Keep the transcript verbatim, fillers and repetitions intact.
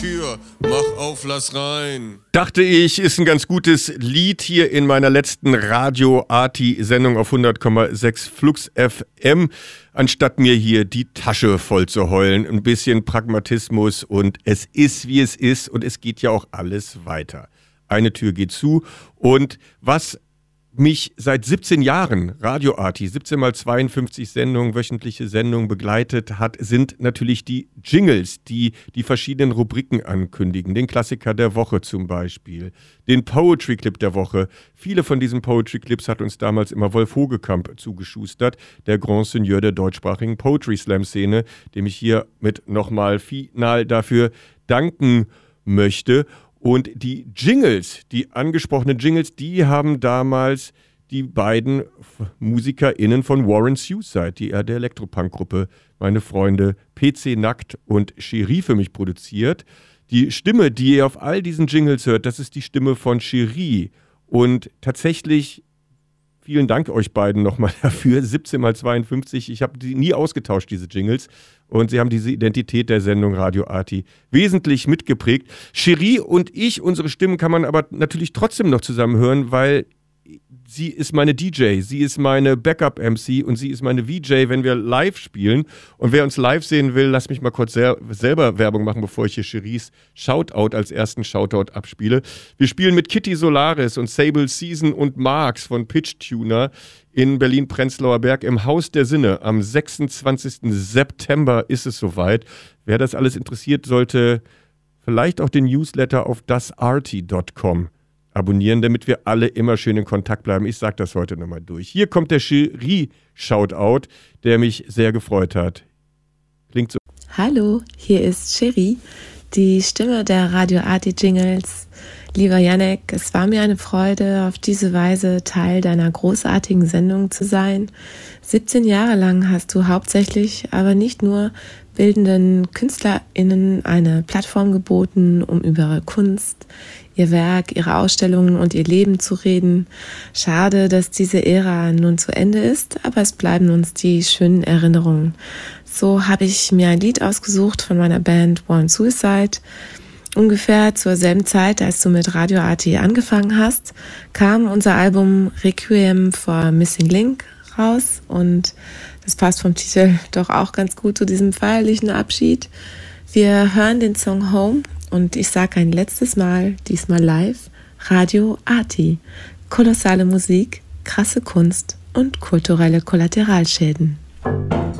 Tür, mach auf, lass rein. Dachte ich, ist ein ganz gutes Lied hier in meiner letzten Radio-Arti-Sendung auf hundert Komma sechs Flux F M. Anstatt mir hier die Tasche voll zu heulen, ein bisschen Pragmatismus und es ist, wie es ist und es geht ja auch alles weiter. Eine Tür geht zu und was mich seit siebzehn Jahren, Radio Arti, siebzehn mal zweiundfünfzig Sendungen, wöchentliche Sendungen begleitet hat, sind natürlich die Jingles, die die verschiedenen Rubriken ankündigen. Den Klassiker der Woche zum Beispiel, den Poetry Clip der Woche. Viele von diesen Poetry Clips hat uns damals immer Wolf Hogekamp zugeschustert, der Grand Seigneur der deutschsprachigen Poetry Slam Szene, dem ich hier mit nochmal final dafür danken möchte. Und die Jingles, die angesprochenen Jingles, die haben damals die beiden MusikerInnen von Warren Suicide, die er der Elektropunk-Gruppe, meine Freunde P C Nackt und Cherie für mich produziert. Die Stimme, die ihr auf all diesen Jingles hört, das ist die Stimme von Cherie. Und tatsächlich, vielen Dank euch beiden nochmal dafür, siebzehn mal zweiundfünfzig, ich habe die nie ausgetauscht, diese Jingles. Und sie haben diese Identität der Sendung Radio Arti wesentlich mitgeprägt. Cherie und ich, unsere Stimmen kann man aber natürlich trotzdem noch zusammen hören, weil sie ist meine D J, sie ist meine Backup-M C und sie ist meine V J, wenn wir live spielen. Und wer uns live sehen will, lass mich mal kurz sel- selber Werbung machen, bevor ich hier Cheries Shoutout als ersten Shoutout abspiele. Wir spielen mit Kitty Solaris und Sable Season und Marx von Pitch Tuner in Berlin-Prenzlauer Berg im Haus der Sinne. Am sechsundzwanzigsten September ist es soweit. Wer das alles interessiert, sollte vielleicht auch den Newsletter auf das arti Punkt com abonnieren, damit wir alle immer schön in Kontakt bleiben. Ich sage das heute nochmal durch. Hier kommt der Cherie-Shoutout, der mich sehr gefreut hat. Klingt so. Hallo, hier ist Cherie, die Stimme der Radio Arti Jingles. Lieber Jannek, es war mir eine Freude, auf diese Weise Teil deiner großartigen Sendung zu sein. siebzehn Jahre lang hast du hauptsächlich, aber nicht nur, bildenden KünstlerInnen eine Plattform geboten, um über ihre Kunst, ihr Werk, ihre Ausstellungen und ihr Leben zu reden. Schade, dass diese Ära nun zu Ende ist, aber es bleiben uns die schönen Erinnerungen. So habe ich mir ein Lied ausgesucht von meiner Band Warren Suicide. Ungefähr zur selben Zeit, als du mit Radio Arti angefangen hast, kam unser Album Requiem for Missing Link raus und das passt vom Titel doch auch ganz gut zu diesem feierlichen Abschied. Wir hören den Song Home und ich sage ein letztes Mal, diesmal live, Radio Arti. Kolossale Musik, krasse Kunst und kulturelle Kollateralschäden.